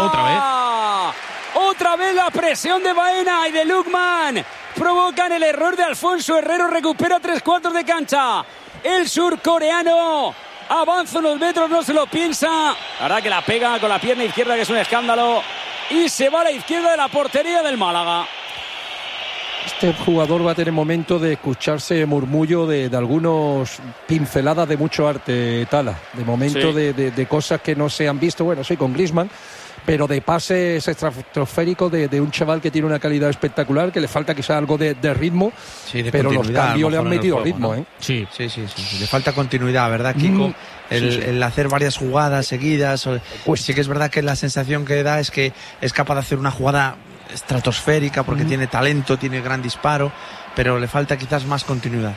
Otra vez la presión de Baena y de Lukman. Provocan el error de Alfonso Herrero. Recupera 3/4 de cancha. El surcoreano avanza unos metros, no se lo piensa. La verdad que la pega con la pierna izquierda, que es un escándalo. Y se va a la izquierda de la portería del Málaga. Este jugador va a tener momento de escucharse murmullo de algunos pinceladas de mucho arte, Tala. De momento sí. de cosas que no se han visto. Bueno, sí, con Griezmann. Pero de pases estratosféricos de un chaval que tiene una calidad espectacular, que le falta quizá algo de ritmo, sí, pero los cambios le han metido juego, ritmo, ¿no? Sí. Le falta continuidad, ¿verdad, Kiko? El hacer varias jugadas seguidas. Pues sí que es verdad que la sensación que da es que es capaz de hacer una jugada estratosférica porque tiene talento, tiene gran disparo, pero le falta quizás más continuidad.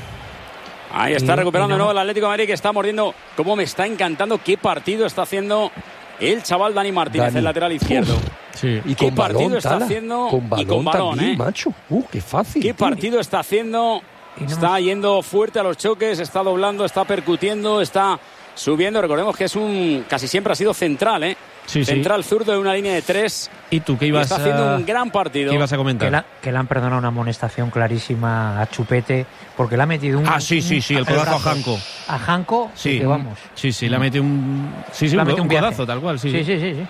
Ahí está recuperando de nuevo el Atlético de Madrid, que está mordiendo. Cómo me está encantando qué partido está haciendo el chaval Dani Martínez, el lateral izquierdo. Sí. Y qué con partido balón, está haciendo. Con balón, y con balón, también, macho. Qué fácil. Qué partido está haciendo. Está yendo fuerte a los choques, está doblando, está percutiendo, está subiendo. Recordemos que casi siempre ha sido central, ¿eh? Sí, central zurdo de una línea de 3. ¿Y tú qué ibas está haciendo un gran partido? ¿Qué ibas a comentar? Que le han perdonado una amonestación clarísima a Chupete porque le ha metido un... sí, el codazo a Janko. ¿A Janko? Sí, que vamos. Sí, le ha metido un... un codazo, tal cual, sí. Sí.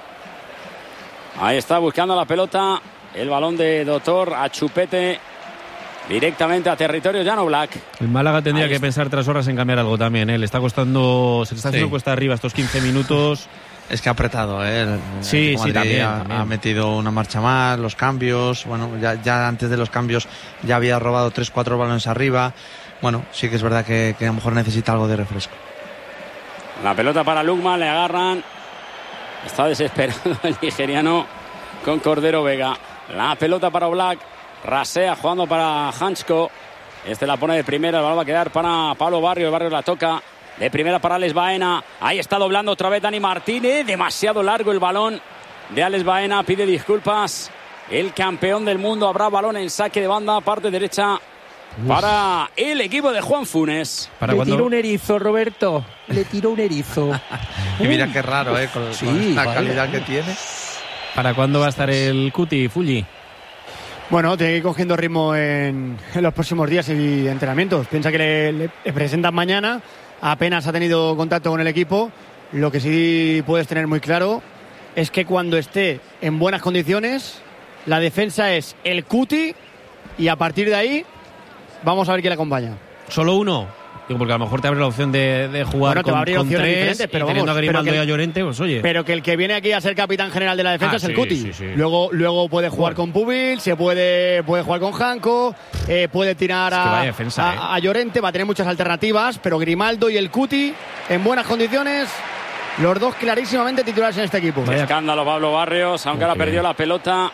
Ahí está buscando la pelota, el balón de Doctor a Chupete, directamente a territorio Jan Oblak. El Málaga tendría que pensar tras horas en cambiar algo también, ¿eh? Le está costando, se le está haciendo cuesta arriba estos 15 minutos... Es que ha apretado, ¿eh? Sí, también. Ha metido una marcha más, los cambios. Bueno, ya antes de los cambios ya había robado 3-4 balones arriba. Bueno, sí que es verdad que a lo mejor necesita algo de refresco. La pelota para Lukman, le agarran. Está desesperado el nigeriano con Cordero Vega. La pelota para Oblak. Rasea jugando para Hansko. La pone de primera, el balón va a quedar para Pablo Barrios. El Barrios la toca. De primera para Alex Baena. Ahí está doblando otra vez Dani Martínez. Demasiado largo el balón de Alex Baena. Pide disculpas el campeón del mundo. Habrá balón en saque de banda, parte derecha para el equipo de Juan Funes. Le tiró un erizo, Roberto. Le tiró un erizo. Y mira qué raro, con la calidad que tiene. ¿Para cuándo va a estar el Cuti, Fulli? Bueno, tiene que ir cogiendo ritmo en los próximos días y entrenamientos. Piensa que le presentan mañana. Apenas ha tenido contacto con el equipo. Lo que sí puedes tener muy claro es que cuando esté en buenas condiciones, la defensa es el Cuti y a partir de ahí vamos a ver quién le acompaña. ¿Solo uno? Digo, porque a lo mejor te abre la opción de jugar con 3 pero teniendo a Grimaldo y a Llorente, pues oye. Pero que el que viene aquí a ser capitán general de la defensa es el Cuti. Sí. Luego puede jugar con Pubil, puede jugar con Janko, puede tirar a Llorente, va a tener muchas alternativas, pero Grimaldo y el Cuti en buenas condiciones, los dos clarísimamente titulares en este equipo. Escándalo Pablo Barrios, aunque ahora perdió la pelota.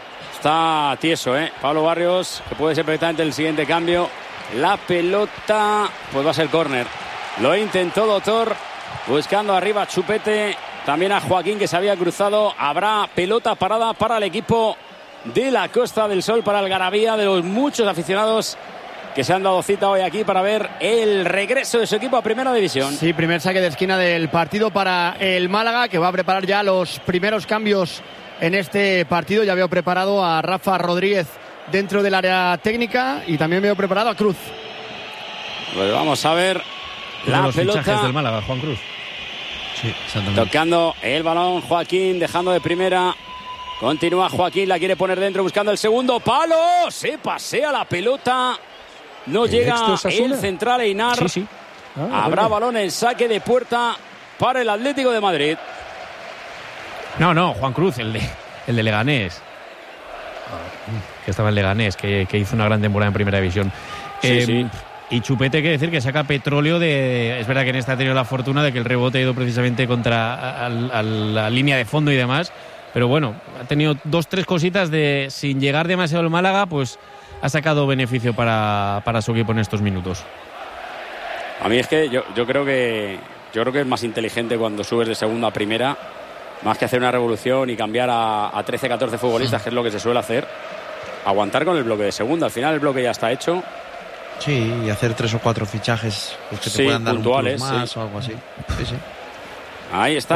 Está tieso, Pablo Barrios, que puede ser perfectamente el siguiente cambio. La pelota, pues va a ser córner. Lo intentó Doctor, buscando arriba a Chupete, también a Joaquín, que se había cruzado. Habrá pelota parada para el equipo de la Costa del Sol, para Algarabía, de los muchos aficionados que se han dado cita hoy aquí para ver el regreso de su equipo a Primera División. Sí, primer saque de esquina del partido para el Málaga, que va a preparar ya los primeros cambios en este partido. Ya veo preparado a Rafa Rodríguez dentro del área técnica y también veo preparado a Cruz. Pues vamos a ver la pelota del Málaga, Juan Cruz. Sí, exactamente. Tocando el balón Joaquín, dejando de primera. Continúa Joaquín, la quiere poner dentro, buscando el segundo palo. Se pasea la pelota. No llega el central Einar. Sí. Habrá balón en saque de puerta para el Atlético de Madrid. No, Juan Cruz, el de Leganés. Que estaba en Leganés, que hizo una gran temporada en Primera División. Sí. Y Chupete, hay que decir que saca petróleo de... Es verdad que en esta ha tenido la fortuna de que el rebote ha ido precisamente contra a la línea de fondo y demás. Pero bueno, ha tenido 2-3 cositas de... Sin llegar demasiado al Málaga, pues ha sacado beneficio para su equipo en estos minutos. A mí es que yo creo que es más inteligente cuando subes de segunda a primera, más que hacer una revolución y cambiar a 13, 14 futbolistas, que es lo que se suele hacer. Aguantar con el bloque de segunda. Al final el bloque ya está hecho. Sí, y hacer 3 o 4 fichajes pues que te puedan dar puntuales, un plus más o algo así. Sí. Ahí está.